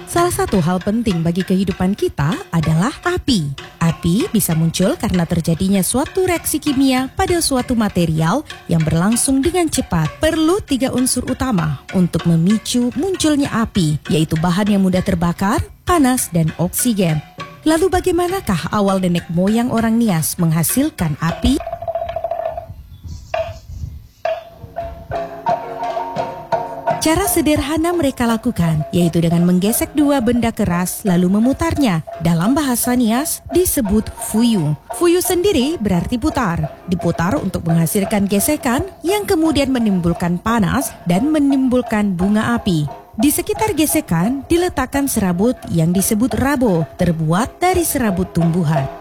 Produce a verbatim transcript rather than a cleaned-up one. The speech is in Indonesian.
Salah satu hal penting bagi kehidupan kita adalah api. Api bisa muncul karena terjadinya suatu reaksi kimia pada suatu material yang berlangsung dengan cepat. Perlu tiga unsur utama untuk memicu munculnya api, yaitu bahan yang mudah terbakar, panas, dan oksigen. Lalu bagaimanakah awal nenek moyang orang Nias menghasilkan api? Cara sederhana mereka lakukan yaitu dengan menggesek dua benda keras lalu memutarnya. Dalam bahasa Nias disebut fuyu. Fuyu sendiri berarti putar. Diputar untuk menghasilkan gesekan yang kemudian menimbulkan panas dan menimbulkan bunga api. Di sekitar gesekan diletakkan serabut yang disebut rabo, terbuat dari serabut tumbuhan.